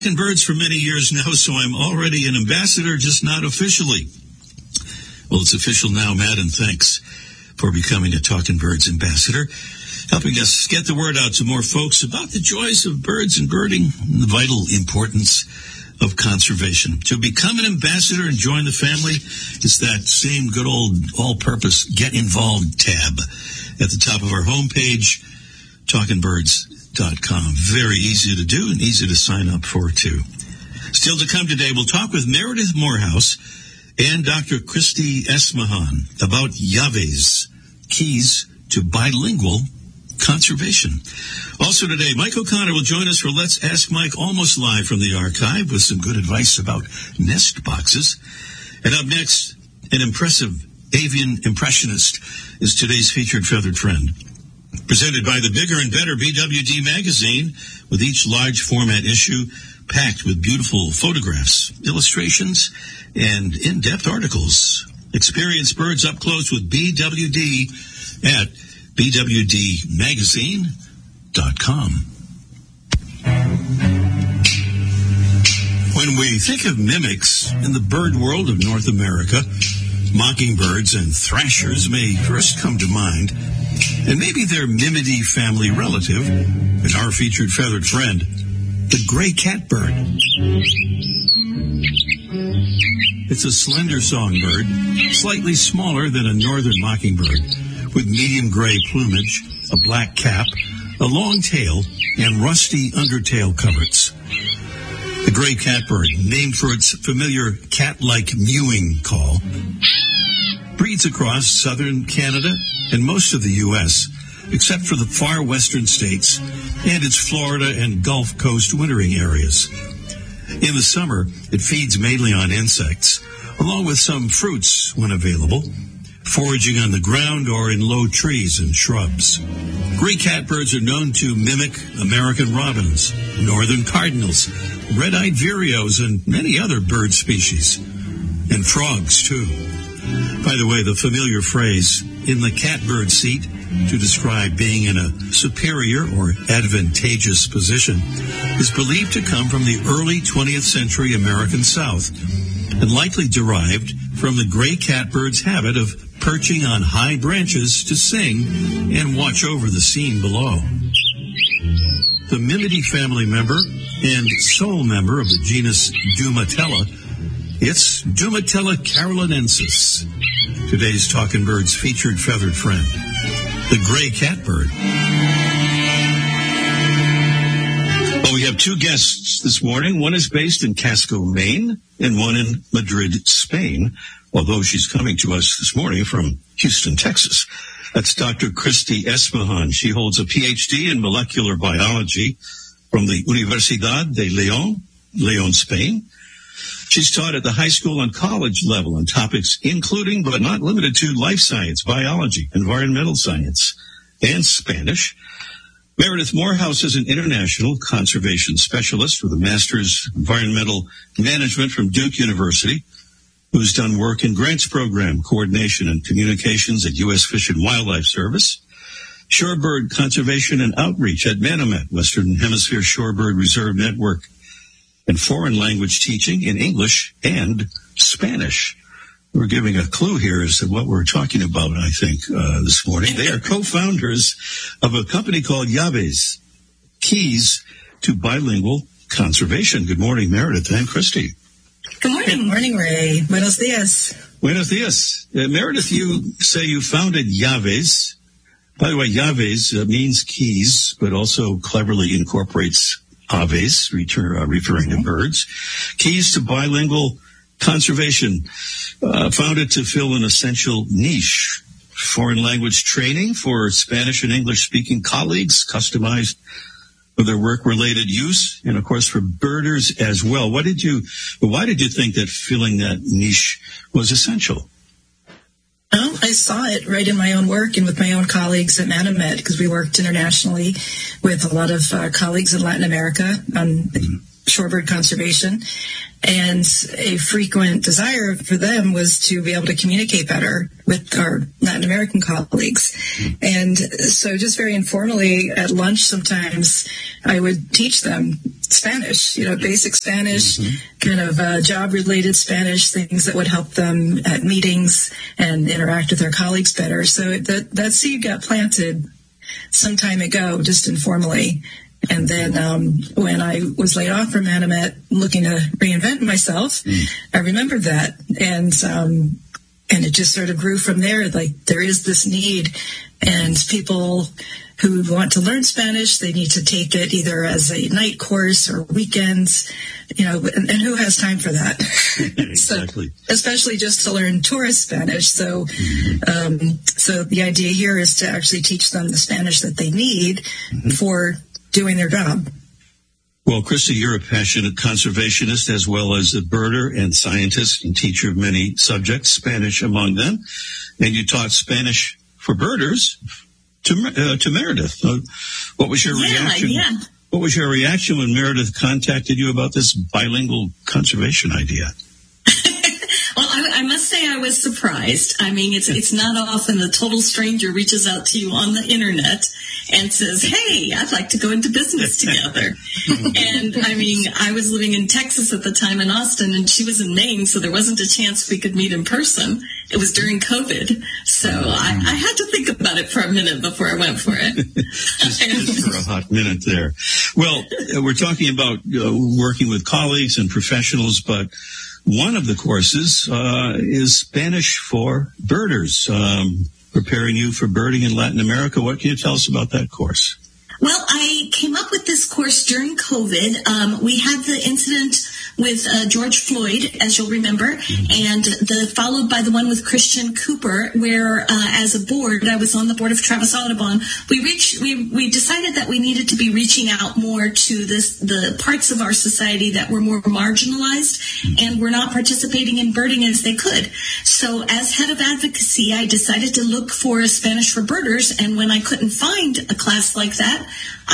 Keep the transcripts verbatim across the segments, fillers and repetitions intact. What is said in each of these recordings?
In birds for many years now, so I'm already an ambassador, just not officially. Well, it's official now, Madden. Thanks for becoming a Talking Birds ambassador, helping us get the word out to more folks about the joys of birds and birding and the vital importance of conservation. To become an ambassador and join the family is that same good old all-purpose Get Involved tab at the top of our homepage, talking birds dot com. Very easy to do and easy to sign up for, too. Still to come today, we'll talk with Meredith Morehouse and Doctor Christy Esmahan about Yaves, keys to bilingual conservation. Also today, Mike O'Connor will join us for Let's Ask Mike, almost live from the archive with some good advice about nest boxes. And up next, an impressive avian impressionist is today's featured feathered friend. Presented by the bigger and better B W D magazine, with each large format issue packed with beautiful photographs, illustrations, and in-depth articles. Experience birds up close with B W D at b w d magazine dot com. When we think of mimics in the bird world of North America, mockingbirds and thrashers may first come to mind, and maybe their Mimidae family relative, and our featured feathered friend, the gray catbird. It's a slender songbird, slightly smaller than a northern mockingbird, with medium gray plumage, a black cap, a long tail, and rusty undertail coverts. The gray catbird, named for its familiar cat-like mewing call, breeds across southern Canada and most of the U S, except for the far western states and its Florida and Gulf Coast wintering areas. In the summer, it feeds mainly on insects, along with some fruits when available, foraging on the ground or in low trees and shrubs. Gray catbirds are known to mimic American robins, northern cardinals, red-eyed vireos, and many other bird species, and frogs, too. By the way, the familiar phrase, in the catbird seat, to describe being in a superior or advantageous position, is believed to come from the early twentieth century American South, and likely derived from the gray catbird's habit of perching on high branches to sing and watch over the scene below. The Mimidae family member and sole member of the genus Dumatella, it's Dumatella carolinensis, today's Talking Birds featured feathered friend, the gray catbird. Well, we have two guests this morning. One is based in Casco, Maine, and one in Madrid, Spain, although she's coming to us this morning from Houston, Texas. That's Doctor Christy Esmahan. She holds a P H D in molecular biology from the Universidad de León, León, Spain. She's taught at the high school and college level on topics including, but not limited to, life science, biology, environmental science, and Spanish. Meredith Morehouse is an international conservation specialist with a master's in environmental management from Duke University, who's done work in grants program coordination and communications at U S Fish and Wildlife Service, shorebird conservation and outreach at Manomet, Western Hemisphere Shorebird Reserve Network, and foreign language teaching in English and Spanish. We're giving a clue here as to what we're talking about, I think, uh, this morning. They are co-founders of a company called Yaves, Keys to Bilingual Conservation. Good morning, Meredith and Christy. Good morning. Good morning, Ray. Buenos dias. Buenos dias. Uh, Meredith, you say you founded Yaves. By the way, Yaves uh, means keys, but also cleverly incorporates aves, refer, uh, referring to birds. Keys to Bilingual Conservation, uh, founded to fill an essential niche. Foreign language training for Spanish and English-speaking colleagues, customized for their work-related use, and of course for birders as well. What did you, why did you think that filling that niche was essential? Well, I saw it right in my own work and with my own colleagues at Manomet, because we worked internationally with a lot of uh, colleagues in Latin America on mm-hmm. shorebird conservation. And a frequent desire for them was to be able to communicate better with our Latin American colleagues. Mm. And so just very informally at lunch sometimes I would teach them Spanish, you know, basic Spanish, mm-hmm. kind of uh, job-related Spanish, things that would help them at meetings and interact with their colleagues better. So that, that seed got planted some time ago, just informally. And then um, when I was laid off from Animet, looking to reinvent myself, mm. I remembered that. And um, and it just sort of grew from there. Like, there is this need, and people who want to learn Spanish, they need to take it either as a night course or weekends, you know, and, and who has time for that? Exactly. So, especially just to learn tourist Spanish. So, mm-hmm. um, so the idea here is to actually teach them the Spanish that they need mm-hmm. for doing their job. Well, Christy, you're a passionate conservationist as well as a birder and scientist and teacher of many subjects, Spanish among them. And you taught Spanish for birders to uh, to Meredith. Uh, what was your yeah, reaction? Yeah. What was your reaction when Meredith contacted you about this bilingual conservation idea? Well, I, I must say I was surprised. I mean, it's it's not often a total stranger reaches out to you on the internet and says, hey, I'd like to go into business together. And, I mean, I was living in Texas at the time in Austin, and she was in Maine, so there wasn't a chance we could meet in person. It was during COVID, so I, I had to think about it for a minute before I went for it. just, just for a hot minute there. Well, we're talking about uh, working with colleagues and professionals, but one of the courses uh, is Spanish for birders, um, preparing you for birding in Latin America. What can you tell us about that course? Well, I came up with this course during COVID. Um, we had the incident with uh, George Floyd, as you'll remember, mm-hmm. and the followed by the one with Christian Cooper, where uh, as a board, I was on the board of Travis Audubon. We reached, we we decided that we needed to be reaching out more to this the parts of our society that were more marginalized mm-hmm. and were not participating in birding as they could. So, as head of advocacy, I decided to look for Spanish for birders, and when I couldn't find a class like that,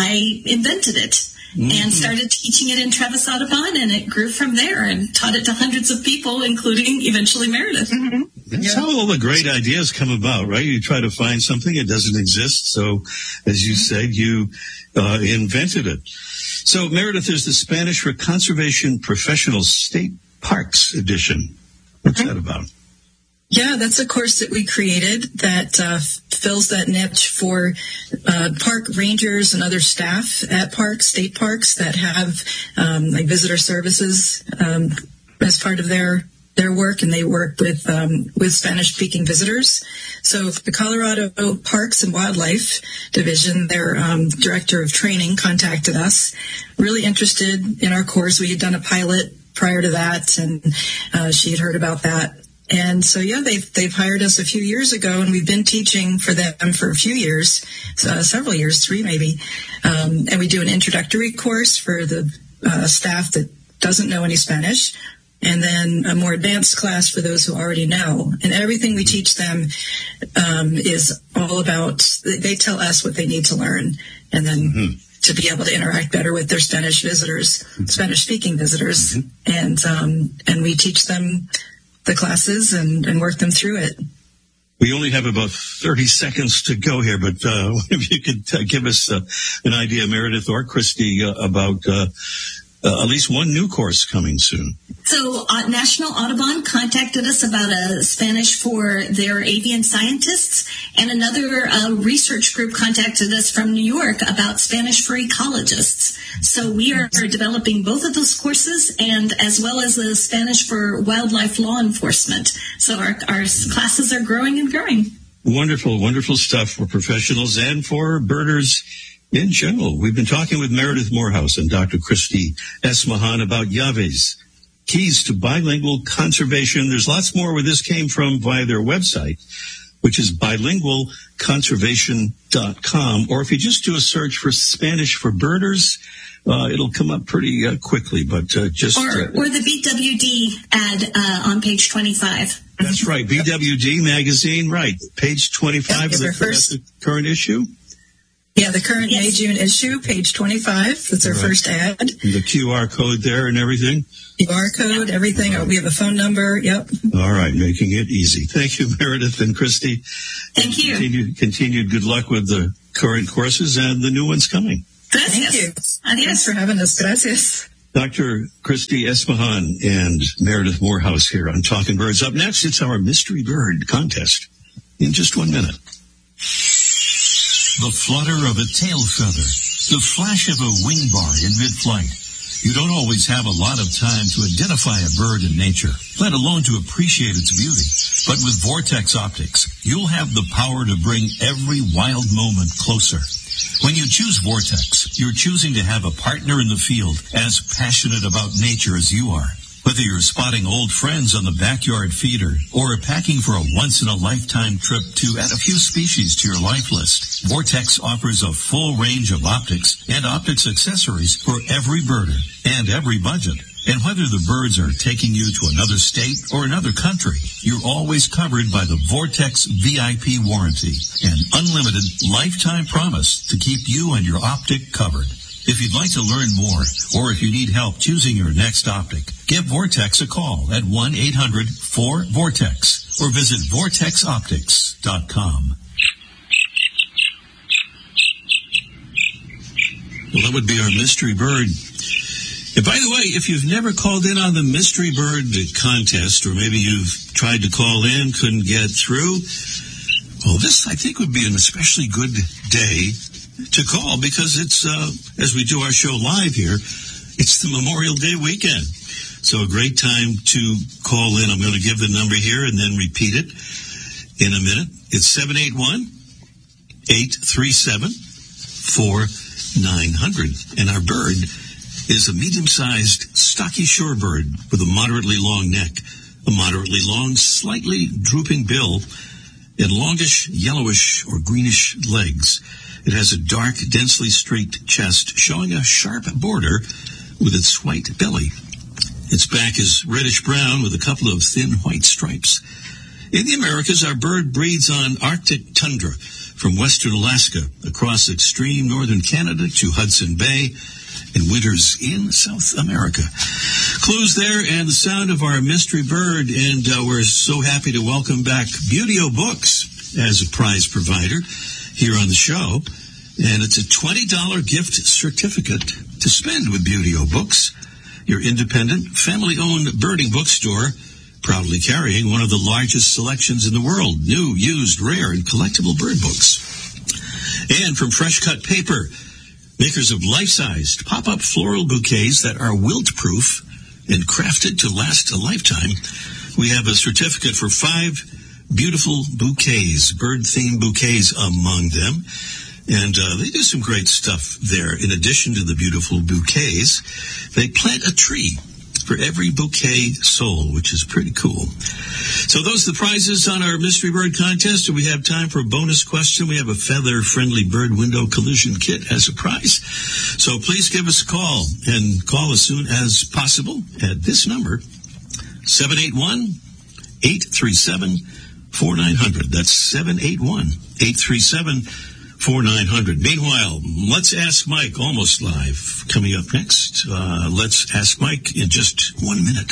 I invented it mm-hmm. and started teaching it in Travis Audubon, and it grew from there and taught it to hundreds of people, including eventually Meredith. Mm-hmm. That's yeah. how all the great ideas come about, right? You try to find something, it doesn't exist. So, as you said, you uh, invented it. So, Meredith, there's the Spanish for Conservation Professional State Parks edition. What's mm-hmm. that about? Yeah, that's a course that we created that uh, fills that niche for uh, park rangers and other staff at parks, state parks that have um, like visitor services um, as part of their their work, and they work with um, with Spanish-speaking visitors. So the Colorado Parks and Wildlife Division, their um, director of training, contacted us, really interested in our course. We had done a pilot prior to that, and uh, she had heard about that. And so, yeah, they've, they've hired us a few years ago, and we've been teaching for them for a few years, uh, several years, three maybe. Um, and we do an introductory course for the uh, staff that doesn't know any Spanish, and then a more advanced class for those who already know. And everything we teach them um, is all about, they tell us what they need to learn, and then mm-hmm. to be able to interact better with their Spanish visitors, mm-hmm. Spanish-speaking visitors. Mm-hmm. And um, and we teach them the classes and, and work them through it. We only have about thirty seconds to go here, but uh, if you could uh, give us uh, an idea, Meredith or Christy, uh, about uh, uh, at least one new course coming soon. So uh, National Audubon contacted us about a Spanish for their avian scientists, and another uh, research group contacted us from New York about Spanish for ecologists. So we are developing both of those courses, and as well as the Spanish for wildlife law enforcement. So our, our classes are growing and growing. Wonderful, wonderful stuff for professionals and for birders in general. We've been talking with Meredith Morehouse and Doctor Christy S. Mahan about Llaves, Keys to Bilingual Conservation. There's lots more where this came from via their website, which is bilingual conservation dot com. Or if you just do a search for Spanish for birders, uh, it'll come up pretty uh, quickly. But uh, just or, uh, or the B W D ad uh, on page twenty-five. That's right, B W D magazine, right? Page twenty-five. Yep, of the, first, the current issue. Yeah, the current Yes. May-June issue, page twenty-five. That's our Right. first ad. The Q R code there and everything? Q R code, everything. Oh, we have a phone number. Yep. All right, making it easy. Thank you, Meredith and Christy. Thank you. Continued, continued good luck with the current courses and the new ones coming. Gracias. Thank you. Adios. Thanks for having us. Gracias. Doctor Christy Esmahan and Meredith Morehouse here on Talking Birds. Up next, it's our Mystery Bird contest in just one minute. The flutter of a tail feather, the flash of a wing bar in mid-flight. You don't always have a lot of time to identify a bird in nature, let alone to appreciate its beauty. But with Vortex Optics, you'll have the power to bring every wild moment closer. When you choose Vortex, you're choosing to have a partner in the field as passionate about nature as you are. Whether you're spotting old friends on the backyard feeder or packing for a once-in-a-lifetime trip to add a few species to your life list, Vortex offers a full range of optics and optics accessories for every birder and every budget. And whether the birds are taking you to another state or another country, you're always covered by the Vortex V I P warranty, an unlimited lifetime promise to keep you and your optic covered. If you'd like to learn more, or if you need help choosing your next optic, give Vortex a call at one eight hundred four vortex or visit vortex optics dot com. Well, that would be our mystery bird. And by the way, if you've never called in on the Mystery Bird contest, or maybe you've tried to call in, couldn't get through, well, this, I think, would be an especially good day to call because it's, uh, as we do our show live here, it's the Memorial Day weekend. So a great time to call in. I'm going to give the number here and then repeat it in a minute. It's seven eight one, eight three seven, four nine hundred. And our bird is a medium-sized, stocky shorebird with a moderately long neck, a moderately long, slightly drooping bill, and longish, yellowish, or greenish legs. It has a dark, densely streaked chest showing a sharp border with its white belly. Its back is reddish-brown with a couple of thin white stripes. In the Americas, our bird breeds on Arctic tundra from western Alaska across extreme northern Canada to Hudson Bay and winters in South America. Clues there and the sound of our mystery bird, and uh, we're so happy to welcome back Buteo Books as a prize provider here on the show. And it's a twenty dollars gift certificate to spend with Buteo Books, your independent, family-owned birding bookstore, proudly carrying one of the largest selections in the world, new, used, rare, and collectible bird books. And from Fresh Cut Paper, makers of life-sized pop-up floral bouquets that are wilt-proof and crafted to last a lifetime, we have a certificate for five beautiful bouquets, bird-themed bouquets among them. And uh, they do some great stuff there. In addition to the beautiful bouquets, they plant a tree for every bouquet sold, which is pretty cool. So those are the prizes on our Mystery Bird contest. Do we have time for a bonus question? We have a feather-friendly bird window collision kit as a prize. So please give us a call, and call as soon as possible at this number, seven eight one, eight three seven, four nine hundred. That's seven eight one, eight three seven, four nine hundred. Meanwhile, Let's Ask Mike, almost live, coming up next. Uh, Let's Ask Mike in just one minute.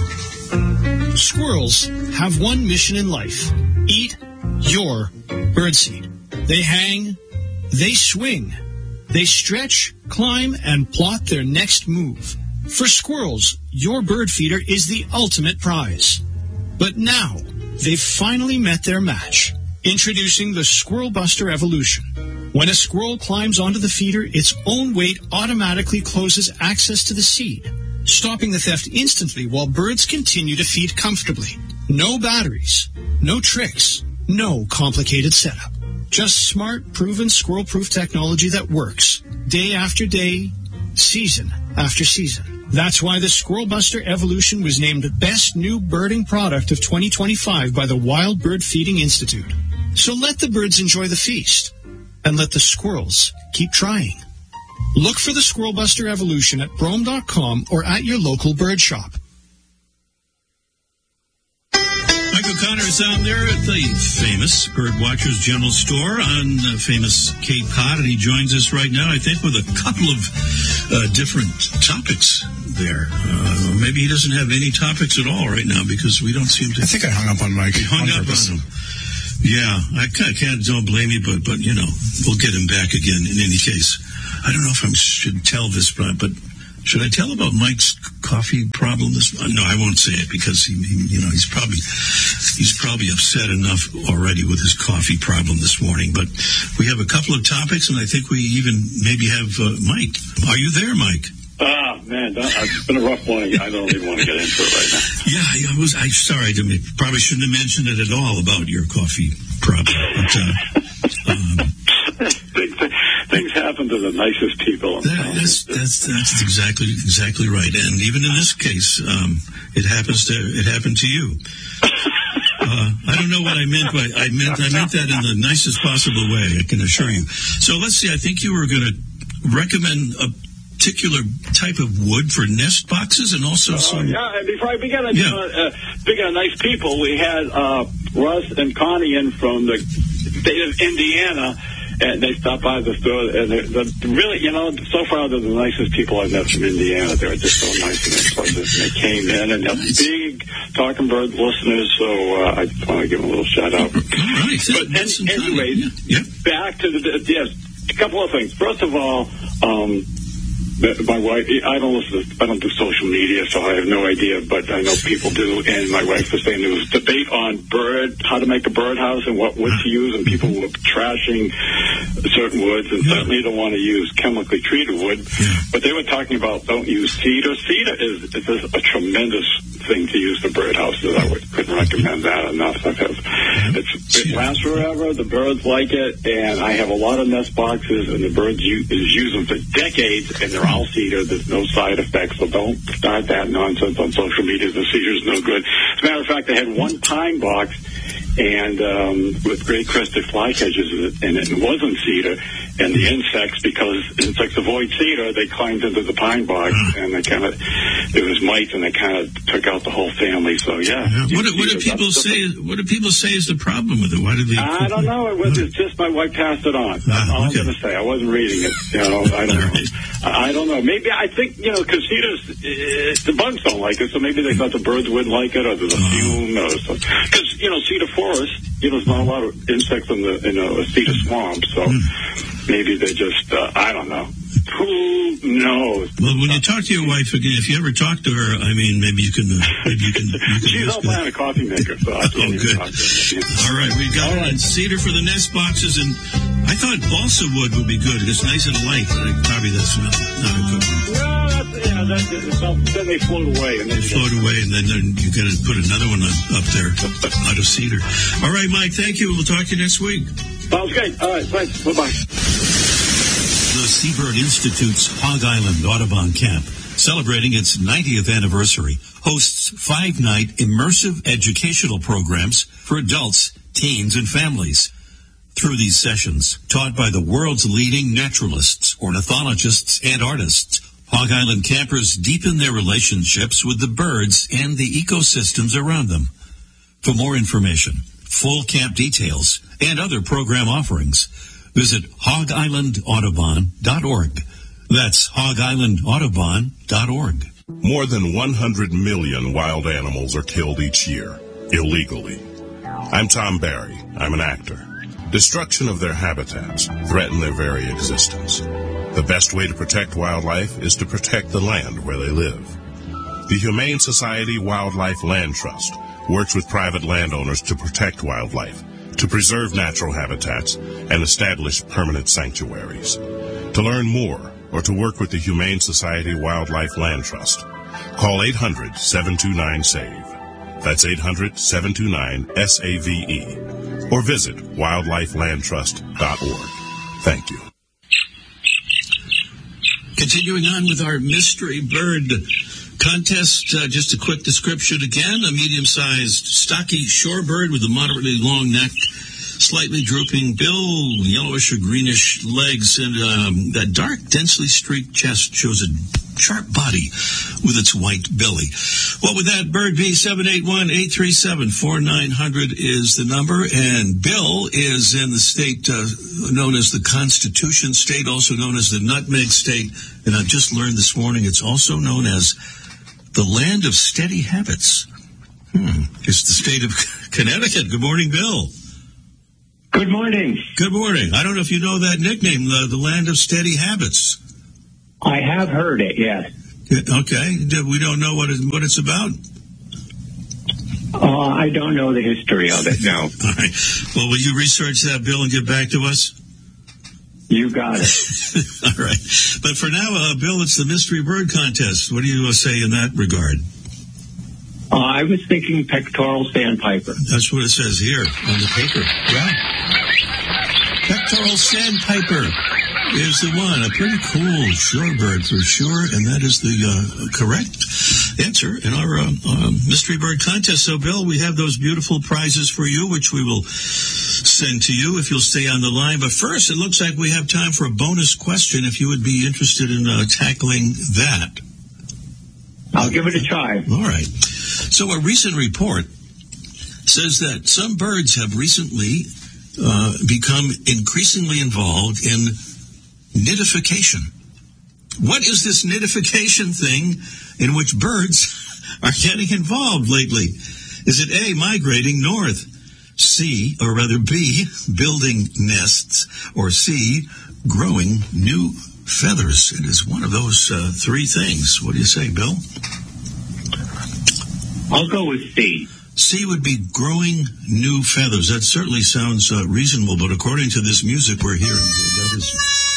Squirrels have one mission in life. Eat your birdseed. They hang, they swing, they stretch, climb, and plot their next move. For squirrels, your bird feeder is the ultimate prize. But now, they've finally met their match. Introducing the Squirrel Buster Evolution. When a squirrel climbs onto the feeder, its own weight automatically closes access to the seed, stopping the theft instantly while birds continue to feed comfortably. No batteries, no tricks, no complicated setup. Just smart, proven squirrel-proof technology that works day after day, season after season. That's why the Squirrel Buster Evolution was named Best New Birding Product of twenty twenty-five by the Wild Bird Feeding Institute. So let the birds enjoy the feast, and let the squirrels keep trying. Look for the Squirrel Buster Evolution at Brome dot com or at your local bird shop. I Mike O'Connor is down there at the famous Birdwatchers General Store on uh, famous Cape Cod, and he joins us right now, I think, with a couple of uh, different topics there. Uh, maybe he doesn't have any topics at all right now because we don't seem to... I think I hung up on Mike. He hung on up purpose. on him. Yeah, I can't, can't, don't blame you, but, but, you know, we'll get him back again in any case. I don't know if I should tell this, but, but should I tell about Mike's coffee problem? This, no, I won't say it because he, he, you know, he's probably, he's probably upset enough already with his coffee problem this morning, but we have a couple of topics and I think we even maybe have uh, Mike. Are you there, Mike? Ah, man, that, it's been a rough morning. I don't even want to get into it right now. Yeah, I was. I'm sorry. To me, probably shouldn't have mentioned it at all about your coffee problem. But, uh, um, things, things happen to the nicest people. That, that's, that's that's exactly exactly right. And even in this case, um, it happens to it happened to you. Uh, I don't know what I meant by I meant I meant that in the nicest possible way. I can assure you. So let's see. I think you were going to recommend a particular type of wood for nest boxes and also uh, some... Yeah, and before I begin, Yeah. uh, speaking of nice people, we had uh, Russ and Connie in from the state of Indiana, and they stopped by the store, and they're, they're really, you know, so far they're the nicest people I've met from Indiana. They were just so nice and pleasant, and they came in, and they're big Talking Bird listeners, so uh, I just want to give them a little shout-out. All right. But That's any, anyways, yeah. Yeah. back to the... Yes, a couple of things. First of all, um... my wife, I don't listen to, I don't do social media, so I have no idea, but I know people do, and my wife was saying there was debate on bird, how to make a birdhouse and what wood to use, and people were trashing certain woods, and Yeah. certainly don't want to use chemically treated wood, Yeah. but they were talking about don't use cedar. Cedar is, is a tremendous thing to use for birdhouses. I would, couldn't recommend that enough. Because it's, it lasts forever, the birds like it, and I have a lot of nest boxes, and the birds use, use them for decades, and they're all cedar. There's no side effects, so don't start that nonsense on social media. The cedar's no good. As a matter of fact, I had one pine box, and um, with great crested flycatchers, and it wasn't cedar, and the insects, because insects avoid cedar, they climbed into the pine box, and they kind of, there was mites, and they kind of took out the whole family. So yeah. Yeah. What, do- what do people say? What do people say is the problem with it? Why do they? I don't know. It was it's just my wife passed it on. That's Ah, all okay. I'm going to say. I wasn't reading it. You know, I don't know. I don't know. Maybe I think you know because cedars, uh, the bugs don't like it, so maybe they thought the birds wouldn't like it, or there's a fume, or something. Because you know, cedar forest, you know, there's not a lot of insects in the in a cedar swamp, so maybe they just uh, I don't know. Who knows? Well, when you talk to your wife again, if you ever talk to her, I mean, maybe you can, uh, maybe you can. You can She's ask all her. behind a coffee maker, so I Oh, can't even good. talk to her. All right, we got All right. cedar for the nest boxes, and I thought balsa wood would be good. It's nice and light. But probably that's not, not a good one. No, that's, yeah, that's it. Well, then they float away, and then They float away, and then, then you got to put another one up, up there out of cedar. All right, Mike. Thank you. We'll talk to you next week. sounds great. All right, thanks. Bye bye. The Seabird Institute's Hog Island Audubon Camp, celebrating its ninetieth anniversary, hosts five-night immersive educational programs for adults, teens, and families. Through these sessions, taught by the world's leading naturalists, ornithologists, and artists, Hog Island campers deepen their relationships with the birds and the ecosystems around them. For more information, full camp details, and other program offerings, visit hog island audubon dot org. That's hog island audubon dot org. More than one hundred million wild animals are killed each year, illegally. I'm Tom Barry. I'm an actor. Destruction of their habitats threaten their very existence. The best way to protect wildlife is to protect the land where they live. The Humane Society Wildlife Land Trust works with private landowners to protect wildlife, to preserve natural habitats, and establish permanent sanctuaries. To learn more or to work with the Humane Society Wildlife Land Trust, call eight hundred, seven two nine, SAVE. That's eight hundred, seven two nine, S A V E. Or visit wildlife land trust dot org. Thank you. Continuing on with our mystery bird contest, uh, just a quick description again. A medium-sized, stocky shorebird with a moderately long neck, slightly drooping bill, yellowish or greenish legs, and um, that dark, densely streaked chest shows a sharp body with its white belly. What would that bird be? seven eight one, eight three seven, four nine zero zero is the number. And Bill is in the state uh, known as the Constitution State, also known as the Nutmeg State. And I just learned this morning it's also known as the Land of Steady Habits. Hmm. It's the state of Connecticut. Good morning, Bill. Good morning. Good morning. I don't know if you know that nickname, the, the Land of Steady Habits. I have heard it, yes. Okay. We don't know what, it, what it's about? Uh, I don't know the history of it, no. All right. Well, will you research that, Bill, and get back to us? You got it. All right. But for now, uh, Bill, it's the Mystery Bird Contest. What do you uh, say in that regard? Uh, I was thinking pectoral sandpiper. That's what it says here on the paper. Yeah. Pectoral sandpiper is the one. A pretty cool shorebird for sure, and that is the uh, correct answer in our uh, uh, Mystery Bird Contest. So, Bill, we have those beautiful prizes for you, which we will send to you if you'll stay on the line. But first, it looks like we have time for a bonus question if you would be interested in uh, tackling that. I'll give it a try. All right. So a recent report says that some birds have recently uh, become increasingly involved in nidification. What is this nidification thing in which birds are getting involved lately? Is it A, migrating north, C, or rather B, building nests, or C, growing new feathers? It is one of those uh, three things. What do you say, Bill? I'll go with C. C would be growing new feathers. That certainly sounds uh, reasonable, but according to this music we're hearing, that is...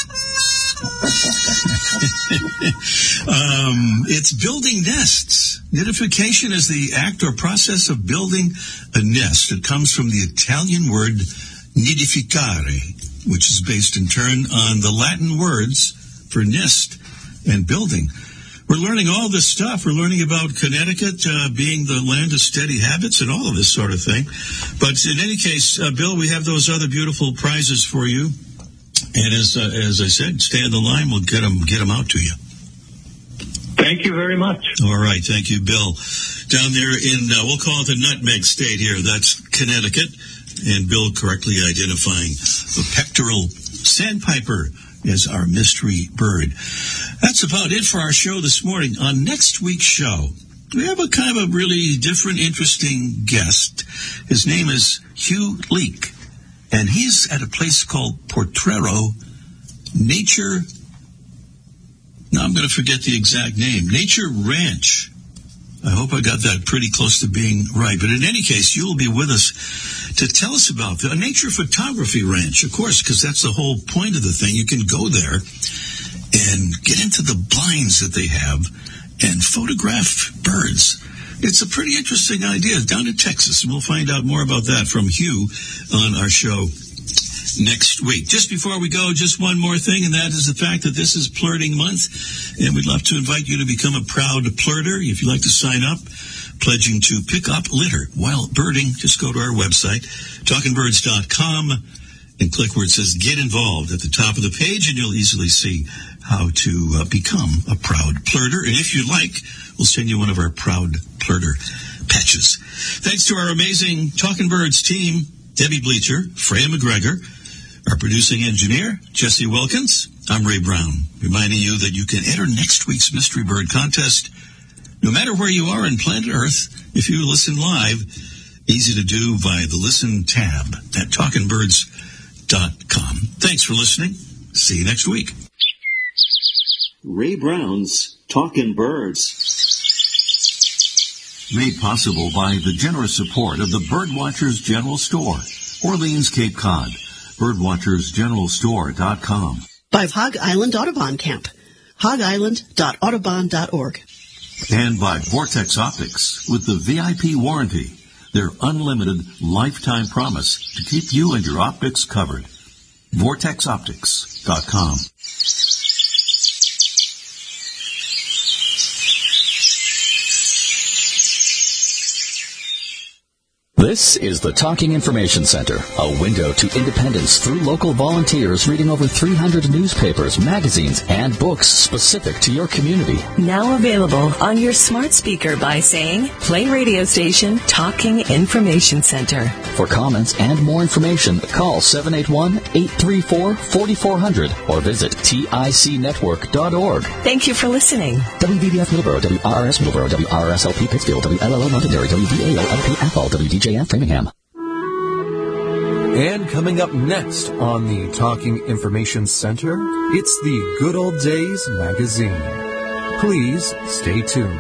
um, it's building nests. Nidification is the act or process of building a nest. It comes from the Italian word nidificare, which is based in turn on the Latin words for nest and building. We're learning all this stuff. We're learning about Connecticut uh, being the land of steady habits and all of this sort of thing. But in any case, uh, Bill, we have those other beautiful prizes for you. And as uh, as I said, stay on the line. We'll get them, get them out to you. Thank you very much. All right. Thank you, Bill. Down there in, uh, we'll call it the Nutmeg State here. That's Connecticut. And Bill correctly identifying the pectoral sandpiper as our mystery bird. That's about it for our show this morning. On next week's show, we have a kind of a really different, interesting guest. His name is Hugh Leake, and he's at a place called Potrero Nature. Now I'm going to forget the exact name. Nature Ranch. I hope I got that pretty close to being right. But in any case, you'll be with us to tell us about the nature photography ranch, of course, because that's the whole point of the thing. You can go there and get into the blinds that they have and photograph birds. It's a pretty interesting idea. Down in Texas, and we'll find out more about that from Hugh on our show next week. Just before we go, just one more thing, and that is the fact that this is Plurting Month, and we'd love to invite you to become a proud plurter. If you'd like to sign up, pledging to pick up litter while birding, just go to our website, talking birds dot com, and click where it says Get Involved at the top of the page, and you'll easily see how to uh, become a proud plurter. And if you like, we'll send you one of our proud plurter patches. Thanks to our amazing Talking Birds team, Debbie Bleacher, Freya McGregor, our producing engineer, Jesse Wilkins. I'm Ray Brown, reminding you that you can enter next week's Mystery Bird Contest no matter where you are on planet Earth. If you listen live, easy to do via the Listen tab at talking birds dot com. Thanks for listening. See you next week. Ray Brown's Talkin' Birds. Made possible by the generous support of the Birdwatchers General Store, Orleans, Cape Cod. birdwatchers general store dot com. By Hog Island Audubon Camp, hog island dot audubon dot org. And by Vortex Optics with the V I P warranty, their unlimited lifetime promise to keep you and your optics covered. vortex optics dot com. This is the Talking Information Center, a window to independence through local volunteers reading over three hundred newspapers, magazines, and books specific to your community. Now available on your smart speaker by saying, play radio station Talking Information Center. For comments and more information, call seven eight one, eight three four, four four zero zero or visit tic network dot org. Thank you for listening. W B D F Middleborough, W R R S Middleborough, W R R S L P Pittsfield, W L L O Londonderry, W B A O L P Athol, W D J F Framingham. And coming up next on the Talking Information Center, it's the Good Old Days magazine. Please stay tuned.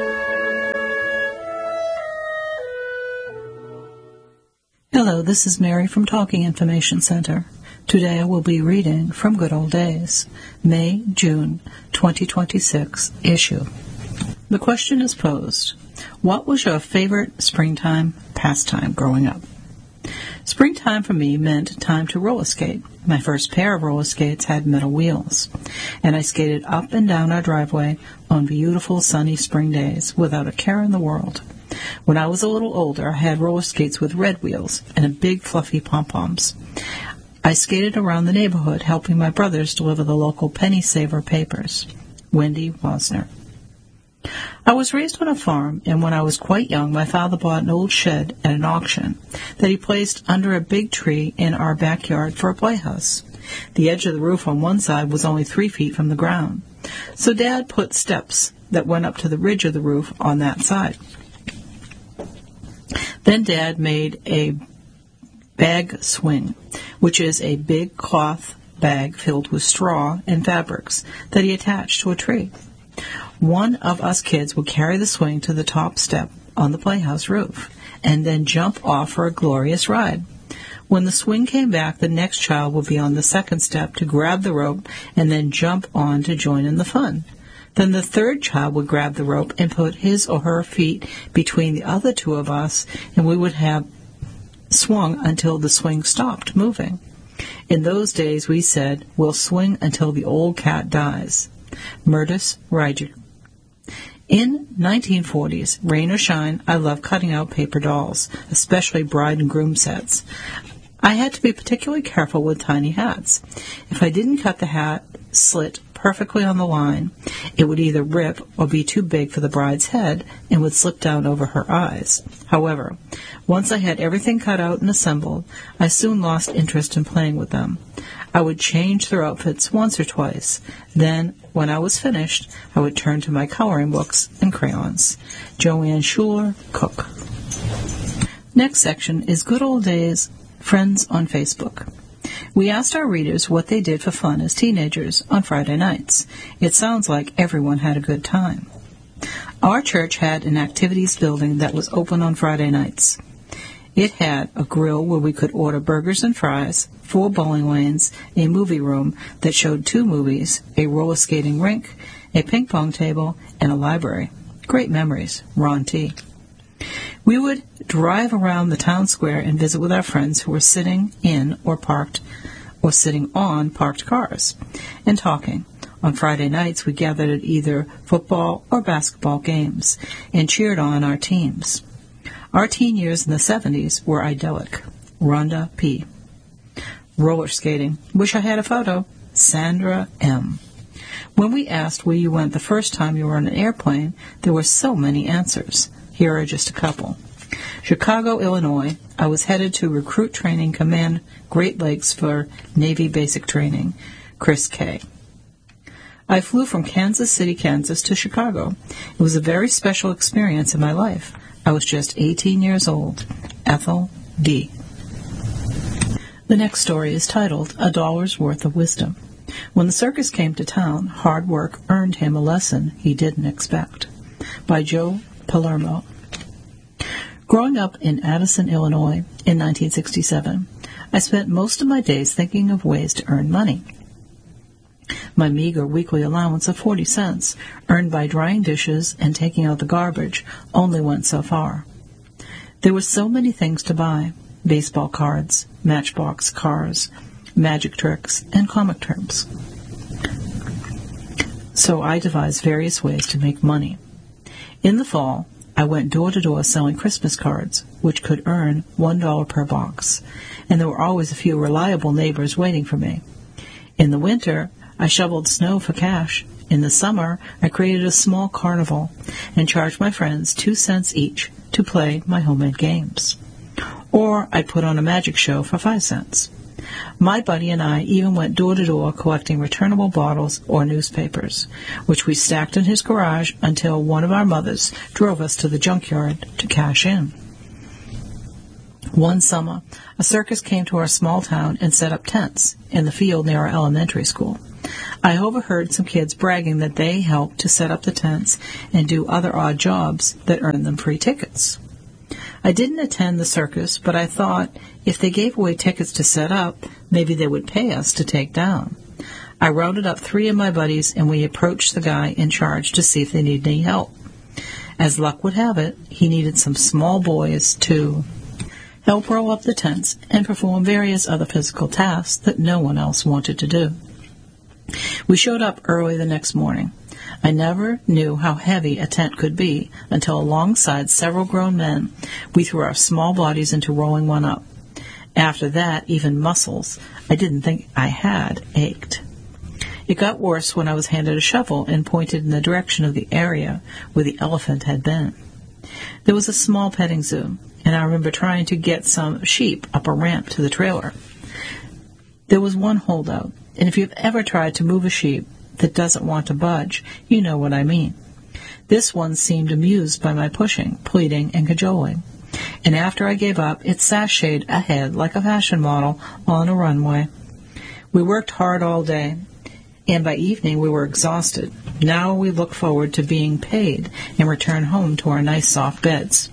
Hello, this is Mary from Talking Information Center. Today I will be reading from Good Old Days, May, June twenty twenty-six issue. The question is posed, what was your favorite springtime pastime growing up? Springtime for me meant time to roller skate. My first pair of roller skates had metal wheels, and I skated up and down our driveway on beautiful sunny spring days without a care in the world. When I was a little older, I had roller skates with red wheels and big fluffy pom-poms. I skated around the neighborhood helping my brothers deliver the local penny saver papers. Wendy Wasner. I was raised on a farm, and when I was quite young, my father bought an old shed at an auction that he placed under a big tree in our backyard for a playhouse. The edge of the roof on one side was only three feet from the ground, so Dad put steps that went up to the ridge of the roof on that side. Then Dad made a bag swing, which is a big cloth bag filled with straw and fabrics that he attached to a tree. One of us kids would carry the swing to the top step on the playhouse roof and then jump off for a glorious ride. When the swing came back, the next child would be on the second step to grab the rope and then jump on to join in the fun. Then the third child would grab the rope and put his or her feet between the other two of us, and we would have swung until the swing stopped moving. In those days, we said, we'll swing until the old cat dies. Murtis Reiger. In nineteen forties, rain or shine, I loved cutting out paper dolls, especially bride and groom sets. I had to be particularly careful with tiny hats. If I didn't cut the hat slit perfectly on the line, it would either rip or be too big for the bride's head and would slip down over her eyes. However, once I had everything cut out and assembled, I soon lost interest in playing with them. I would change their outfits once or twice. Then, when I was finished, I would turn to my coloring books and crayons. Joanne Schuler, Cook. Next section is Good Old Days Friends on Facebook. We asked our readers what they did for fun as teenagers on Friday nights. It sounds like everyone had a good time. Our church had an activities building that was open on Friday nights. It had a grill where we could order burgers and fries, four bowling lanes, a movie room that showed two movies, a roller skating rink, a ping pong table, and a library. Great memories. Ron T. We would drive around the town square and visit with our friends who were sitting in or parked or sitting on parked cars and talking. On Friday nights, we gathered at either football or basketball games and cheered on our teams. Our teen years in the seventies were idyllic. Rhonda P. Roller skating. Wish I had a photo. Sandra M. When we asked where you went the first time you were on an airplane, there were so many answers. Here are just a couple. Chicago, Illinois. I was headed to Recruit Training Command Great Lakes for Navy Basic Training. Chris K. I flew from Kansas City, Kansas to Chicago. It was a very special experience in my life. I was just eighteen years old. Ethel D. The next story is titled, A Dollar's Worth of Wisdom. When the circus came to town, hard work earned him a lesson he didn't expect. By Joe Palermo. Growing up in Addison, Illinois, in nineteen sixty-seven, I spent most of my days thinking of ways to earn money. My meager weekly allowance of forty cents, earned by drying dishes and taking out the garbage, only went so far. There were so many things to buy: baseball cards, Matchbox cars, magic tricks, and comic strips. So I devised various ways to make money. In the fall, I went door to door selling Christmas cards, which could earn one dollar per box, and there were always a few reliable neighbors waiting for me. In the winter, I shoveled snow for cash. In the summer, I created a small carnival and charged my friends two cents each to play my homemade games. Or I'd put on a magic show for five cents. My buddy and I even went door to door collecting returnable bottles or newspapers, which we stacked in his garage until one of our mothers drove us to the junkyard to cash in. One summer, a circus came to our small town and set up tents in the field near our elementary school. I overheard some kids bragging that they helped to set up the tents and do other odd jobs that earned them free tickets. I didn't attend the circus, but I thought if they gave away tickets to set up, maybe they would pay us to take down. I routed up three of my buddies, and we approached the guy in charge to see if they needed any help. As luck would have it, he needed some small boys to help roll up the tents and perform various other physical tasks that no one else wanted to do. We showed up early the next morning. I never knew how heavy a tent could be until alongside several grown men, we threw our small bodies into rolling one up. After that, even muscles I didn't think I had ached. It got worse when I was handed a shovel and pointed in the direction of the area where the elephant had been. There was a small petting zoo, and I remember trying to get some sheep up a ramp to the trailer. There was one holdout, and if you've ever tried to move a sheep that doesn't want to budge, you know what I mean. This one seemed amused by my pushing, pleading, and cajoling, and after I gave up, it sashayed ahead like a fashion model on a runway. We worked hard all day, and by evening we were exhausted. Now we look forward to being paid and return home to our nice soft beds.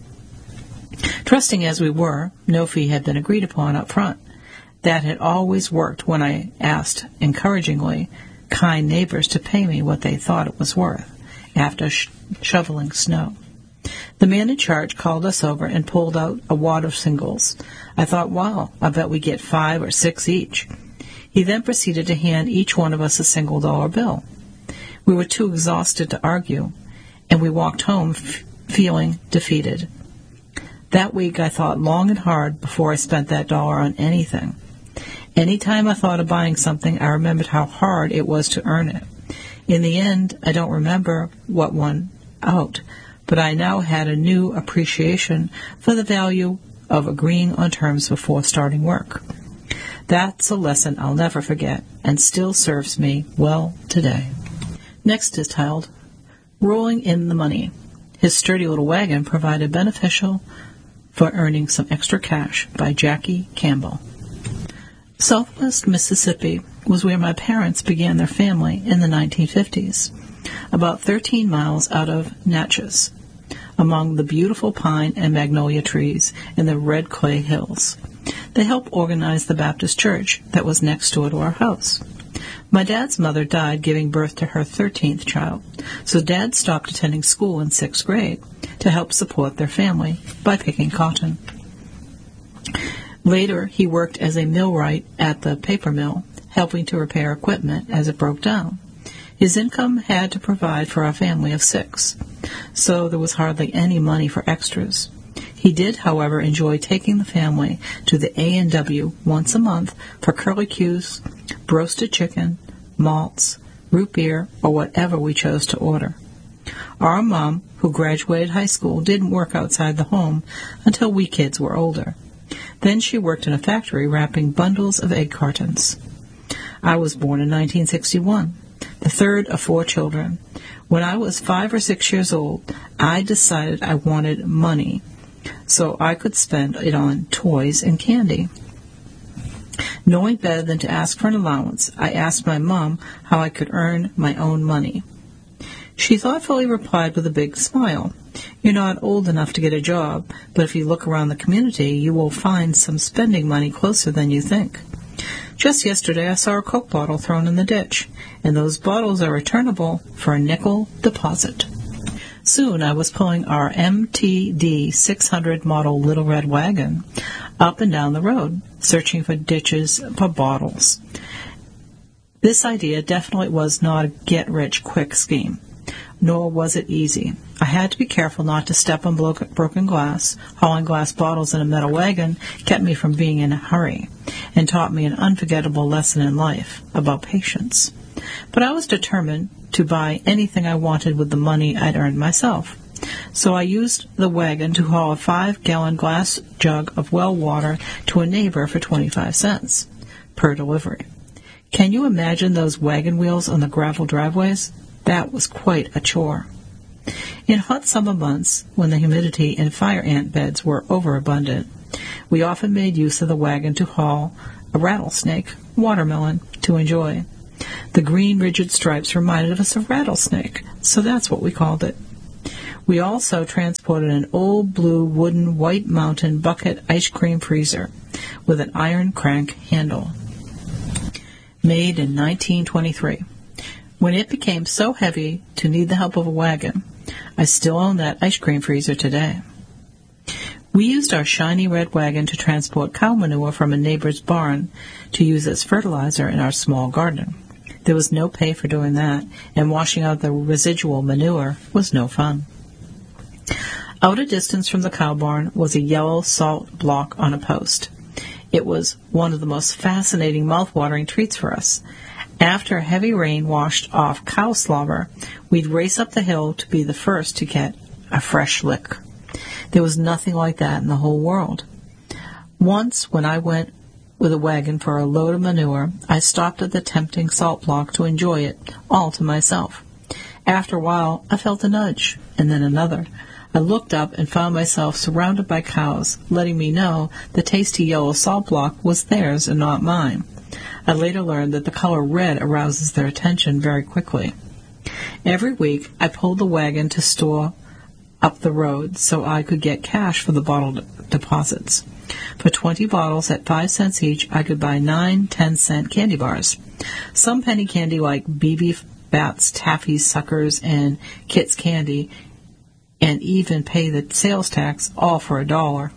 Trusting as we were, no fee had been agreed upon up front. That had always worked when I asked, encouragingly, kind neighbors to pay me what they thought it was worth after sh- shoveling snow. The man in charge called us over and pulled out a wad of singles. I thought, wow, I bet we get five or six each. He then proceeded to hand each one of us a single dollar bill. We were too exhausted to argue, and we walked home f- feeling defeated. That week I thought long and hard before I spent that dollar on anything. Any time I thought of buying something, I remembered how hard it was to earn it. In the end, I don't remember what won out, but I now had a new appreciation for the value of agreeing on terms before starting work. That's a lesson I'll never forget and still serves me well today. Next is titled, Rolling in the Money. His sturdy little wagon provided beneficial for earning some extra cash by Jackie Campbell. Southwest Mississippi was where my parents began their family in the nineteen fifties, about thirteen miles out of Natchez, among the beautiful pine and magnolia trees in the red clay hills. They helped organize the Baptist church that was next door to our house. My dad's mother died giving birth to her thirteenth child, so Dad stopped attending school in sixth grade to help support their family by picking cotton. Later, he worked as a millwright at the paper mill, helping to repair equipment as it broke down. His income had to provide for a family of six, so there was hardly any money for extras. He did, however, enjoy taking the family to the A and W once a month for curlicues, roasted chicken, malts, root beer, or whatever we chose to order. Our mom, who graduated high school, didn't work outside the home until we kids were older. Then she worked in a factory wrapping bundles of egg cartons. I was born in nineteen sixty-one, the third of four children. When I was five or six years old, I decided I wanted money so I could spend it on toys and candy. Knowing better than to ask for an allowance, I asked my mom how I could earn my own money. She thoughtfully replied with a big smile, "You're not old enough to get a job, but if you look around the community, you will find some spending money closer than you think. Just yesterday I saw a Coke bottle thrown in the ditch, and those bottles are returnable for a nickel deposit." Soon I was pulling our M T D six hundred model Little Red Wagon up and down the road, searching for ditches for bottles. This idea definitely was not a get-rich-quick scheme. Nor was it easy. I had to be careful not to step on blo- broken glass. Hauling glass bottles in a metal wagon kept me from being in a hurry and taught me an unforgettable lesson in life about patience. But I was determined to buy anything I wanted with the money I'd earned myself. So I used the wagon to haul a five-gallon glass jug of well water to a neighbor for twenty-five cents per delivery. Can you imagine those wagon wheels on the gravel driveways? That was quite a chore. In hot summer months, when the humidity and fire ant beds were overabundant, we often made use of the wagon to haul a rattlesnake watermelon to enjoy. The green rigid stripes reminded us of rattlesnake, so that's what we called it. We also transported an old blue wooden White Mountain bucket ice cream freezer with an iron crank handle. Made in nineteen twenty-three. When it became so heavy to need the help of a wagon, I still own that ice cream freezer today. We used our shiny red wagon to transport cow manure from a neighbor's barn to use as fertilizer in our small garden. There was no pay for doing that, and washing out the residual manure was no fun. Out a distance from the cow barn was a yellow salt block on a post. It was one of the most fascinating mouth-watering treats for us. After a heavy rain washed off cow slobber, we'd race up the hill to be the first to get a fresh lick. There was nothing like that in the whole world. Once, when I went with a wagon for a load of manure, I stopped at the tempting salt block to enjoy it all to myself. After a while, I felt a nudge, and then another. I looked up and found myself surrounded by cows, letting me know the tasty yellow salt block was theirs and not mine. I later learned that the color red arouses their attention very quickly. Every week, I pulled the wagon to store up the road so I could get cash for the bottle d- deposits. For twenty bottles at five cents each, I could buy nine ten-cent candy bars. Some penny candy like B B Bats, Taffy, Suckers, and Kit's Candy, and even pay the sales tax, all for a dollar.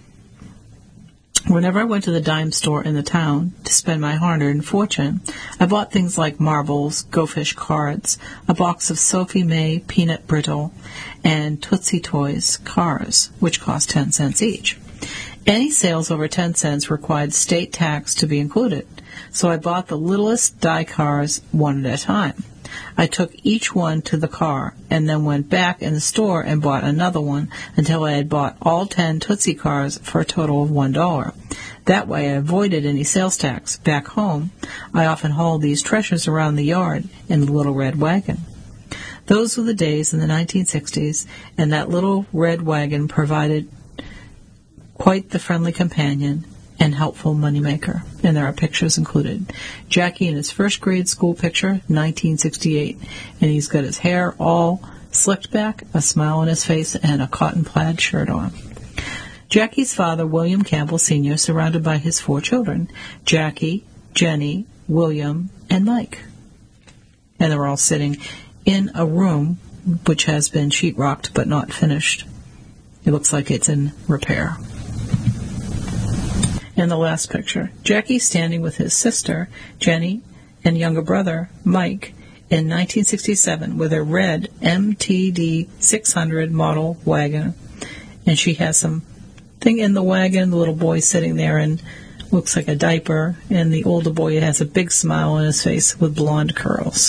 Whenever I went to the dime store in the town to spend my hard-earned fortune, I bought things like marbles, Go Fish cards, a box of Sophie May peanut brittle, and Tootsie Toys cars, which cost ten cents each. Any sales over ten cents required state tax to be included, so I bought the littlest die cars one at a time. I took each one to the car and then went back in the store and bought another one until I had bought all ten Tootsie cars for a total of one dollar. That way I avoided any sales tax. Back home, I often hauled these treasures around the yard in the little red wagon. Those were the days in the nineteen sixties, and that little red wagon provided quite the friendly companion and helpful moneymaker. And there are pictures included. Jackie in his first grade school picture, nineteen sixty-eight, and he's got his hair all slicked back, a smile on his face, and a cotton plaid shirt on. Jackie's father, William Campbell Senior, surrounded by his four children, Jackie, Jenny, William, and Mike. And they're all sitting in a room which has been sheetrocked but not finished. It looks like it's in repair. And the last picture, Jackie standing with his sister, Jenny, and younger brother, Mike, in nineteen sixty-seven with a red M T D six hundred model wagon. And she has some thing in the wagon, the little boy sitting there and looks like a diaper, and the older boy has a big smile on his face with blonde curls.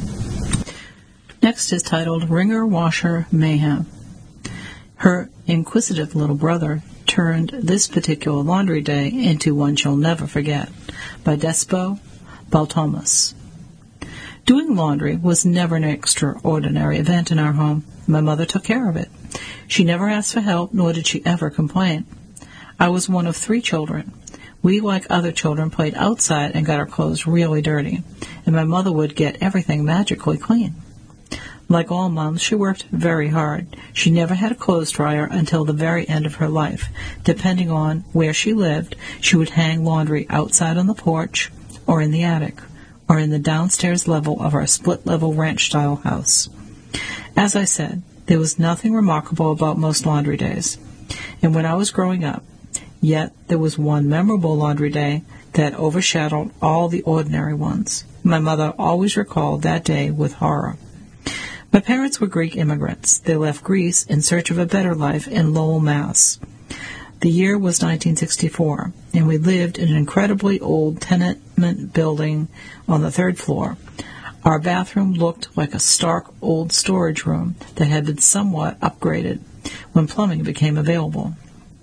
Next is titled Wringer Washer Mayhem. Her inquisitive little brother turned this particular laundry day into one she'll never forget, by Despo Baltomas. Doing laundry was never an extraordinary event in our home. My mother took care of it. She never asked for help, nor did she ever complain. I was one of three children. We, like other children, played outside and got our clothes really dirty, and my mother would get everything magically clean. Like all moms, she worked very hard. She never had a clothes dryer until the very end of her life. Depending on where she lived, she would hang laundry outside on the porch, or in the attic, or in the downstairs level of our split-level ranch-style house. As I said, there was nothing remarkable about most laundry days. And when I was growing up, yet there was one memorable laundry day that overshadowed all the ordinary ones. My mother always recalled that day with horror. My parents were Greek immigrants. They left Greece in search of a better life in Lowell, Mass. The year was nineteen sixty-four, and we lived in an incredibly old tenement building on the third floor. Our bathroom looked like a stark old storage room that had been somewhat upgraded when plumbing became available.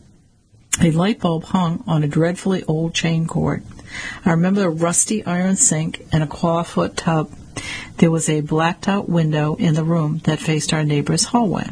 A light bulb hung on a dreadfully old chain cord. I remember a rusty iron sink and a clawfoot tub. There was a blacked-out window in the room that faced our neighbor's hallway.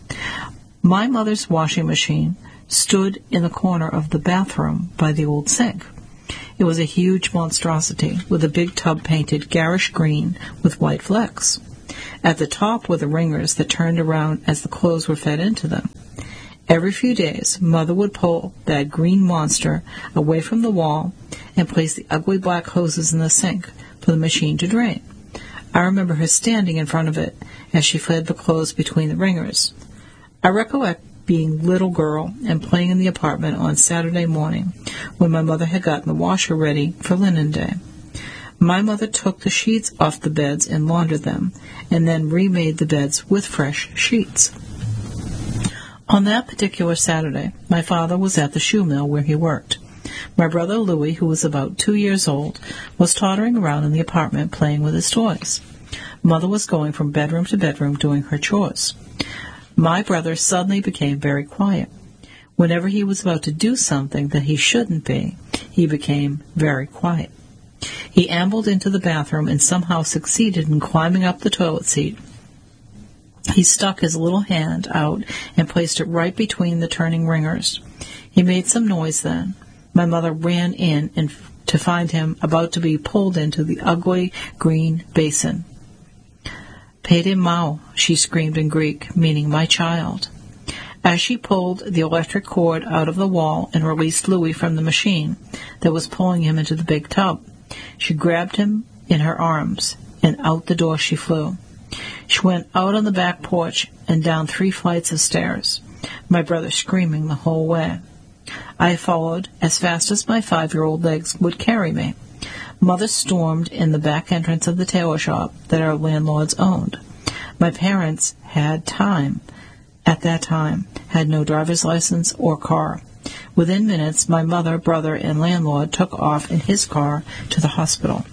My mother's washing machine stood in the corner of the bathroom by the old sink. It was a huge monstrosity with a big tub painted garish green with white flecks. At the top were the wringers that turned around as the clothes were fed into them. Every few days, Mother would pull that green monster away from the wall and place the ugly black hoses in the sink for the machine to drain. I remember her standing in front of it as she fed the clothes between the wringers. I recollect being little girl and playing in the apartment on Saturday morning when my mother had gotten the washer ready for linen day. My mother took the sheets off the beds and laundered them, and then remade the beds with fresh sheets. On that particular Saturday, my father was at the shoe mill where he worked. My brother Louis, who was about two years old, was tottering around in the apartment playing with his toys. Mother was going from bedroom to bedroom doing her chores. My brother suddenly became very quiet. Whenever he was about to do something that he shouldn't be, he became very quiet. He ambled into the bathroom and somehow succeeded in climbing up the toilet seat. He stuck his little hand out and placed it right between the turning wringers. He made some noise then. My mother ran in and f- to find him about to be pulled into the ugly green basin. "Pede mau," she screamed in Greek, meaning my child. As she pulled the electric cord out of the wall and released Louis from the machine that was pulling him into the big tub, she grabbed him in her arms, and out the door she flew. She went out on the back porch and down three flights of stairs, my brother screaming the whole way. I followed as fast as my five-year-old legs would carry me. Mother stormed in the back entrance of the tailor shop that our landlords owned. My parents had time, at that time, had no driver's license or car. Within minutes, my mother, brother, and landlord took off in his car to the hospital.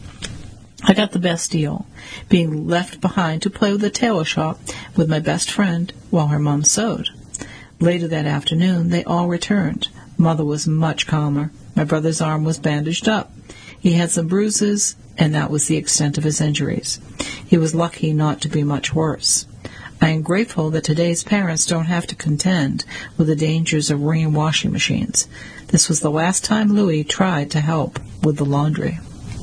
I got the best deal, being left behind to play with the tailor shop with my best friend while her mom sewed. Later that afternoon, they all returned. Mother was much calmer. My brother's arm was bandaged up. He had some bruises, and that was the extent of his injuries. He was lucky not to be much worse. I am grateful that today's parents don't have to contend with the dangers of wringing washing machines. This was the last time Louis tried to help with the laundry.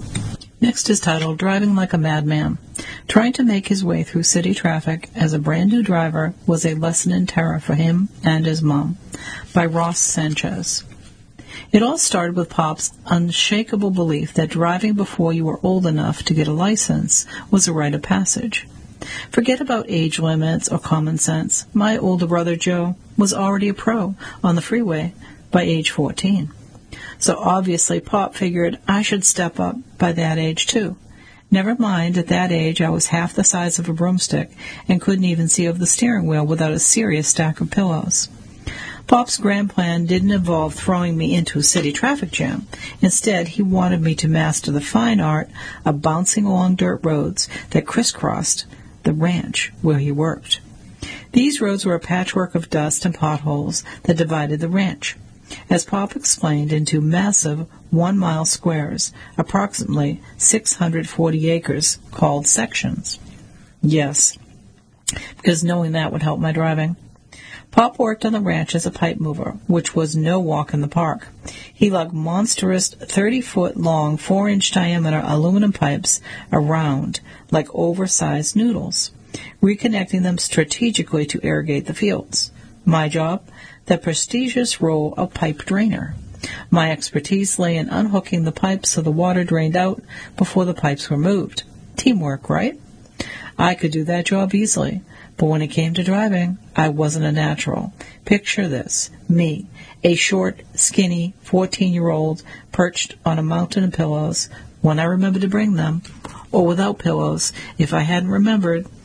Next is titled Driving Like a Madman. Trying to make his way through city traffic as a brand-new driver was a lesson in terror for him and his mom, by Ross Sanchez. It all started with Pop's unshakable belief that driving before you were old enough to get a license was a rite of passage. Forget about age limits or common sense. My older brother Joe was already a pro on the freeway by age fourteen. So obviously Pop figured I should step up by that age too. Never mind, at that age I was half the size of a broomstick and couldn't even see over the steering wheel without a serious stack of pillows. Pop's grand plan didn't involve throwing me into a city traffic jam. Instead, he wanted me to master the fine art of bouncing along dirt roads that crisscrossed the ranch where he worked. These roads were a patchwork of dust and potholes that divided the ranch, as Pop explained, into massive one-mile squares, approximately six hundred forty acres, called sections. Yes, because knowing that would help my driving. Pop worked on the ranch as a pipe mover, which was no walk in the park. He lugged monstrous thirty-foot-long, four-inch diameter aluminum pipes around like oversized noodles, reconnecting them strategically to irrigate the fields. My job? The prestigious role of pipe drainer. My expertise lay in unhooking the pipes so the water drained out before the pipes were moved. Teamwork, right? I could do that job easily. But when it came to driving, I wasn't a natural. Picture this, me, a short, skinny, fourteen-year-old perched on a mountain of pillows, when I remembered to bring them, or without pillows, if I hadn't remembered,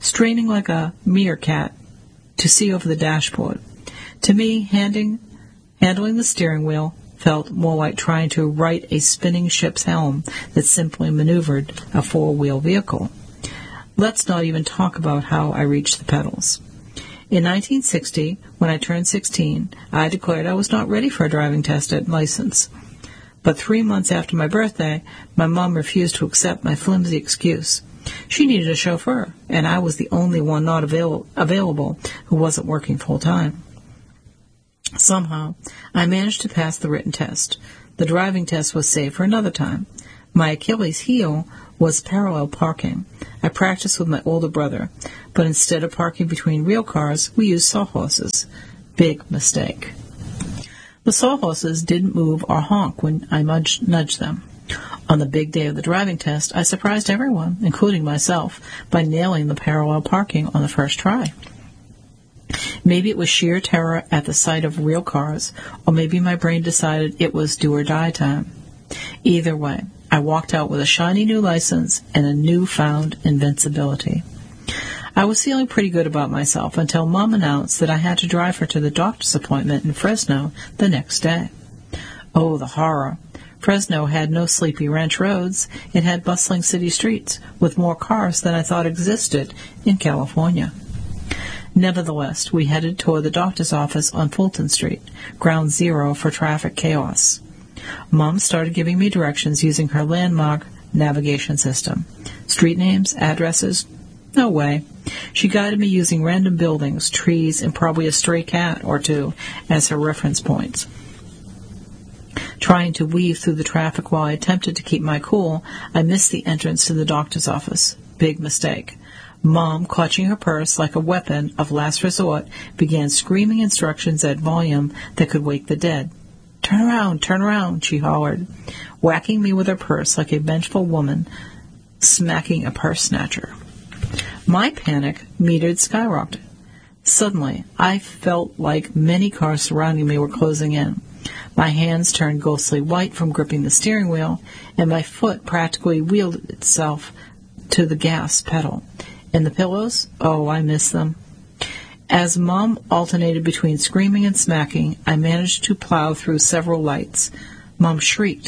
straining like a meerkat to see over the dashboard. To me, handing, handling the steering wheel felt more like trying to right a spinning ship's helm that simply maneuvered a four-wheel vehicle. Let's not even talk about how I reached the pedals. In nineteen sixty, when I turned sixteen, I declared I was not ready for a driving test and license. But three months after my birthday, my mom refused to accept my flimsy excuse. She needed a chauffeur, and I was the only one not avail- available who wasn't working full-time. Somehow, I managed to pass the written test. The driving test was saved for another time. My Achilles heel was parallel parking. I practiced with my older brother, but instead of parking between real cars, we used sawhorses. Big mistake. The sawhorses didn't move or honk when I nudged, nudged them. On the big day of the driving test, I surprised everyone, including myself, by nailing the parallel parking on the first try. Maybe it was sheer terror at the sight of real cars, or maybe my brain decided it was do-or-die time. Either way, I walked out with a shiny new license and a newfound invincibility. I was feeling pretty good about myself until Mom announced that I had to drive her to the doctor's appointment in Fresno the next day. Oh, the horror. Fresno had no sleepy ranch roads. It had bustling city streets with more cars than I thought existed in California. Nevertheless, we headed toward the doctor's office on Fulton Street, ground zero for traffic chaos. Mom started giving me directions using her landmark navigation system. Street names, addresses, no way. She guided me using random buildings, trees, and probably a stray cat or two as her reference points. Trying to weave through the traffic while I attempted to keep my cool, I missed the entrance to the doctor's office. Big mistake. Mom, clutching her purse like a weapon of last resort, began screaming instructions at volume that could wake the dead. "Turn around, turn around," she hollered, whacking me with her purse like a vengeful woman smacking a purse snatcher. My panic metered skyrocketed. Suddenly, I felt like many cars surrounding me were closing in. My hands turned ghostly white from gripping the steering wheel, and my foot practically wheeled itself to the gas pedal. And the pillows? Oh, I miss them. As Mom alternated between screaming and smacking, I managed to plow through several lights. Mom shrieked,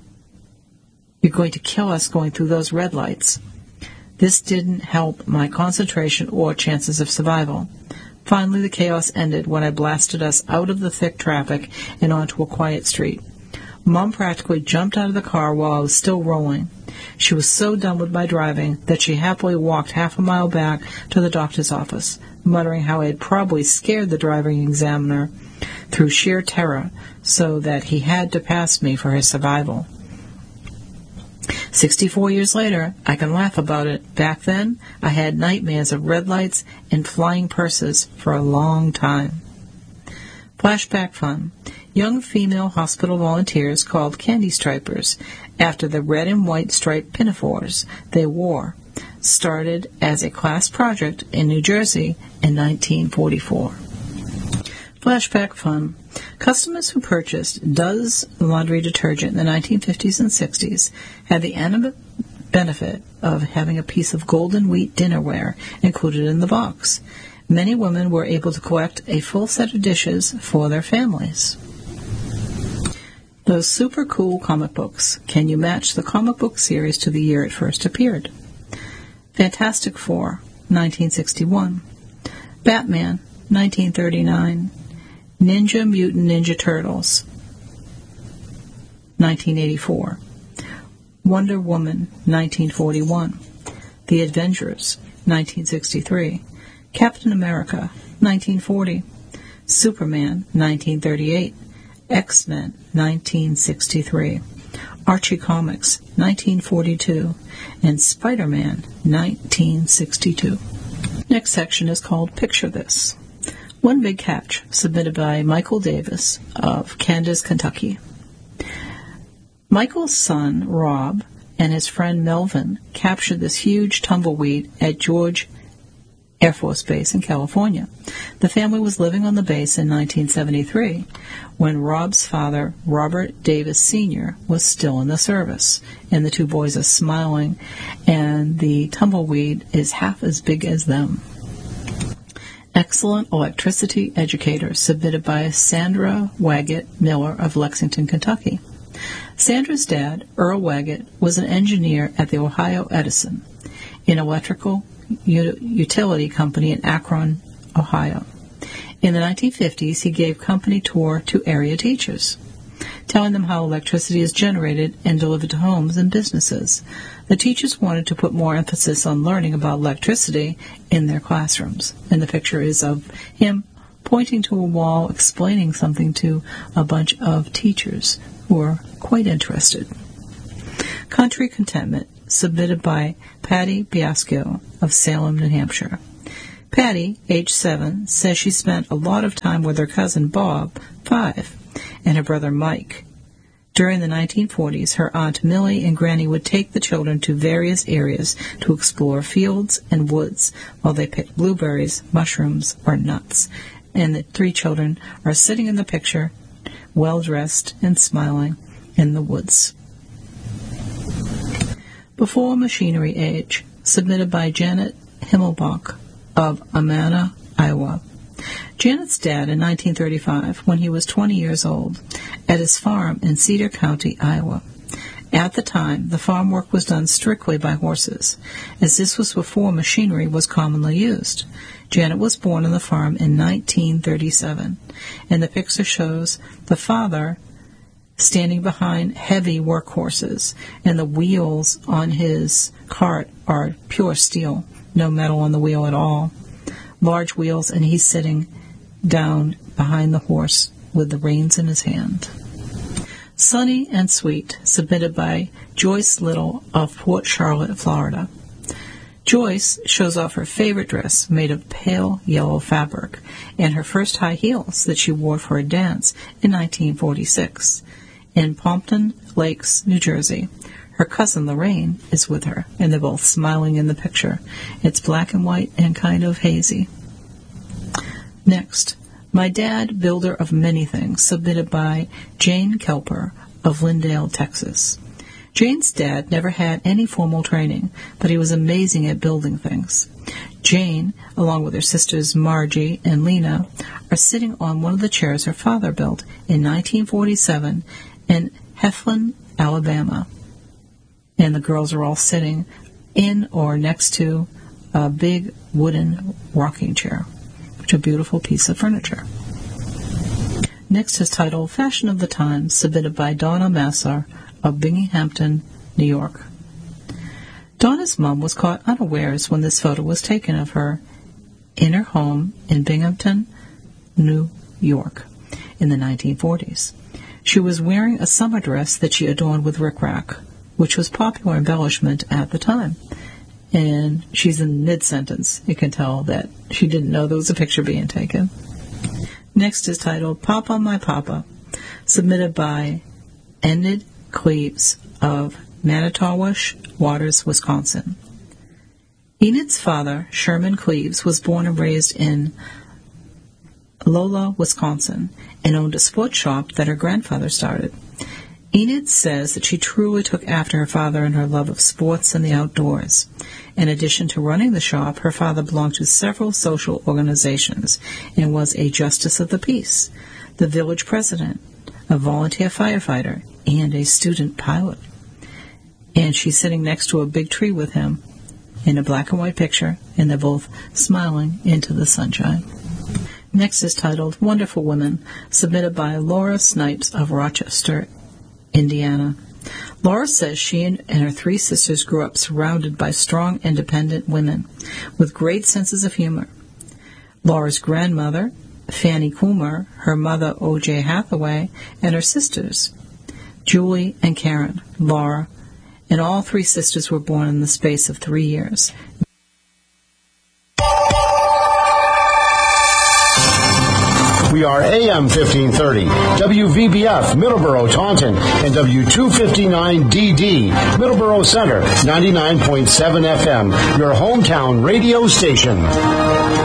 "You're going to kill us going through those red lights." This didn't help my concentration or chances of survival. Finally, the chaos ended when I blasted us out of the thick traffic and onto a quiet street. Mom practically jumped out of the car while I was still rolling. She was so done with my driving that she happily walked half a mile back to the doctor's office, muttering how I had probably scared the driving examiner through sheer terror so that he had to pass me for his survival. Sixty-four years later, I can laugh about it. Back then, I had nightmares of red lights and flying purses for a long time. Flashback fun. Young female hospital volunteers called candy stripers after the red and white striped pinafores they wore. Started as a class project in New Jersey in nineteen forty-four. Flashback fun. Customers who purchased Does laundry detergent in the nineteen fifties and sixties had the added benefit of having a piece of golden wheat dinnerware included in the box. Many women were able to collect a full set of dishes for their families. Those super cool comic books. Can you match the comic book series to the year it first appeared? Fantastic Four, nineteen sixty-one. Batman, nineteen thirty-nine. Ninja Mutant Ninja Turtles, nineteen eighty-four. Wonder Woman, nineteen forty-one. The Avengers, nineteen sixty-three. Captain America, nineteen forty. Superman, nineteen thirty-eight. X-Men, nineteen sixty-three. Archie Comics, nineteen forty-two. And Spider-Man, nineteen sixty-two. Next section is called Picture This. One Big Catch, submitted by Michael Davis of Kansas, Kentucky. Michael's son, Rob, and his friend Melvin captured this huge tumbleweed at George Air Force Base in California. The family was living on the base in nineteen seventy-three when Rob's father, Robert Davis Senior, was still in the service. And the two boys are smiling, and the tumbleweed is half as big as them. Excellent Electricity Educator, submitted by Sandra Waggett Miller of Lexington, Kentucky. Sandra's dad, Earl Waggett, was an engineer at the Ohio Edison, an electrical utility company in Akron, Ohio. In the nineteen fifties, he gave company tour to area teachers, telling them how electricity is generated and delivered to homes and businesses. The teachers wanted to put more emphasis on learning about electricity in their classrooms. And the picture is of him pointing to a wall, explaining something to a bunch of teachers who were quite interested. Country Contentment, submitted by Patty Biasco of Salem, New Hampshire. Patty, age seven, says she spent a lot of time with her cousin Bob, five, and her brother Mike. During the nineteen forties, her Aunt Millie and Granny would take the children to various areas to explore fields and woods while they picked blueberries, mushrooms, or nuts. And the three children are sitting in the picture, well-dressed and smiling in the woods. Before Machinery Age, submitted by Janet Himmelbach of Amana, Iowa. Janet's dad, in nineteen thirty-five, when he was twenty years old, at his farm in Cedar County, Iowa. At the time, the farm work was done strictly by horses, as this was before machinery was commonly used. Janet was born on the farm in nineteen thirty-seven, and the picture shows the father standing behind heavy work horses, and the wheels on his cart are pure steel, no metal on the wheel at all. Large wheels, and he's sitting down behind the horse with the reins in his hand. Sunny and Sweet, submitted by Joyce Little of Port Charlotte, Florida. Joyce shows off her favorite dress made of pale yellow fabric and her first high heels that she wore for a dance in nineteen forty-six. In Pompton Lakes, New Jersey, her cousin Lorraine is with her, and they're both smiling in the picture. It's black and white and kind of hazy. Next, My Dad, Builder of Many Things, submitted by Jane Kelper of Lindale, Texas. Jane's dad never had any formal training, but he was amazing at building things. Jane, along with her sisters Margie and Lena, are sitting on one of the chairs her father built in nineteen forty-seven in Heflin, Alabama. And the girls are all sitting in or next to a big wooden rocking chair, which is a beautiful piece of furniture. Next is titled Fashion of the Times, submitted by Donna Massar of Binghamton, New York. Donna's mom was caught unawares when this photo was taken of her in her home in Binghamton, New York, in the nineteen forties. She was wearing a summer dress that she adorned with rickrack, which was popular embellishment at the time. And she's in mid-sentence. You can tell that she didn't know there was a picture being taken. Next is titled Papa My Papa, submitted by Enid Cleaves of Manitowash Waters, Wisconsin. Enid's father, Sherman Cleaves, was born and raised in Lola, Wisconsin, and owned a sports shop that her grandfather started. Enid says that she truly took after her father in her love of sports and the outdoors. In addition to running the shop, her father belonged to several social organizations and was a justice of the peace, the village president, a volunteer firefighter, and a student pilot. And she's sitting next to a big tree with him in a black and white picture, and they're both smiling into the sunshine. Next is titled Wonderful Women, submitted by Laura Snipes of Rochester, Indiana. Laura says she and her three sisters grew up surrounded by strong, independent women with great senses of humor. Laura's grandmother, Fanny Coomer, her mother, O J Hathaway, and her sisters, Julie and Karen, Laura, and all three sisters were born in the space of three years. We We are A M fifteen thirty, W V B F, Middleborough, Taunton, and W two fifty-nine D D, Middleborough Center, ninety-nine point seven F M, your hometown radio station.